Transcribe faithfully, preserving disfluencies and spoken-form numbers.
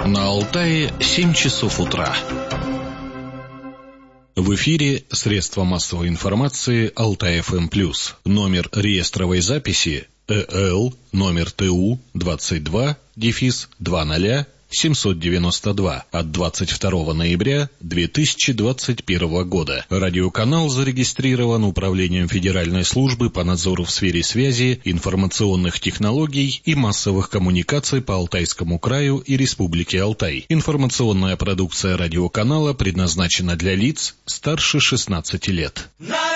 На Алтае семь часов утра. В эфире средства массовой информации Алтай-ФМ+. Номер реестровой записи ЭЛ номер ТУ двадцать два дефис двадцать семьсот девяносто два от двадцать второго ноября две тысячи двадцать первого года. Радиоканал зарегистрирован Управлением Федеральной службы по надзору в сфере связи, информационных технологий и массовых коммуникаций по Алтайскому краю и Республике Алтай. Информационная продукция радиоканала предназначена для лиц старше шестнадцати лет.